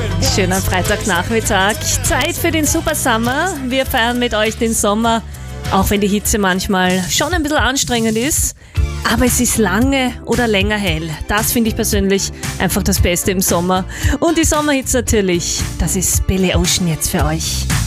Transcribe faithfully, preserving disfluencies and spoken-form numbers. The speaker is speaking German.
Schöner Freitagnachmittag. Zeit für den Super Summer. Wir feiern mit euch den Sommer, auch wenn die Hitze manchmal schon ein bisschen anstrengend ist. Aber es ist lange oder länger hell. Das finde ich persönlich einfach das Beste im Sommer. Und die Sommerhits natürlich. Das ist Billy Ocean jetzt für euch.